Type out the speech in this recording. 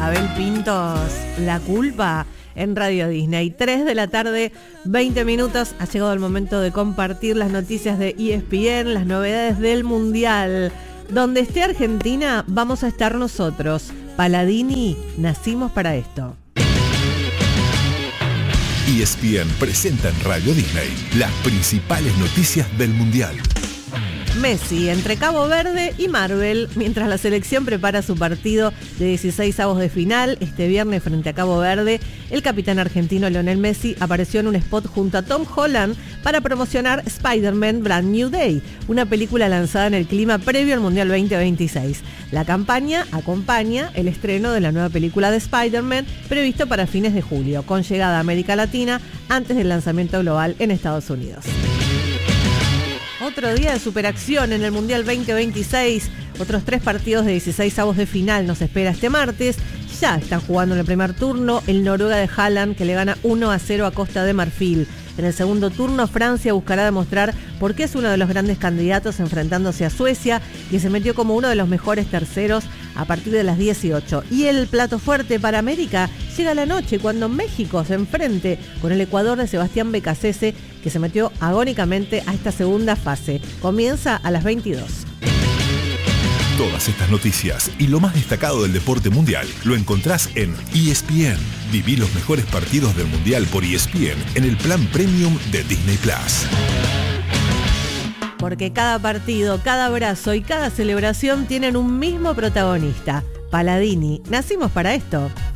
Abel Pintos, La Culpa, en Radio Disney. 3 de la tarde, 20 minutos. Ha llegado el momento de compartir las noticias de ESPN, las novedades del Mundial. Donde esté Argentina, vamos a estar nosotros. Paladini, nacimos para esto. ESPN presenta en Radio Disney las principales noticias del Mundial. Messi entre Cabo Verde y Marvel, mientras la selección prepara su partido de 16avos de final este viernes frente a Cabo Verde, el capitán argentino Lionel Messi apareció en un spot junto a Tom Holland para promocionar Spider-Man Brand New Day, una película lanzada en el clima previo al Mundial 2026. La campaña acompaña el estreno de la nueva película de Spider-Man previsto para fines de julio, con llegada a América Latina antes del lanzamiento global en Estados Unidos. Otro día de superacción en el Mundial 2026. Otros 3 partidos de 16avos de final nos espera este martes. Ya están jugando en el primer turno el Noruega de Haaland, que le gana 1-0 a Costa de Marfil. En el segundo turno, Francia buscará demostrar por qué es uno de los grandes candidatos enfrentándose a Suecia, que se metió como uno de los mejores terceros a partir de las 18. Y el plato fuerte para América llega la noche, cuando México se enfrente con el Ecuador de Sebastián Becasese, que se metió agónicamente a esta segunda fase. Comienza a las 22. Todas estas noticias y lo más destacado del deporte mundial lo encontrás en ESPN. Viví los mejores partidos del Mundial por ESPN en el plan premium de Disney Plus. Porque cada partido, cada abrazo y cada celebración tienen un mismo protagonista. Paladini, nacimos para esto.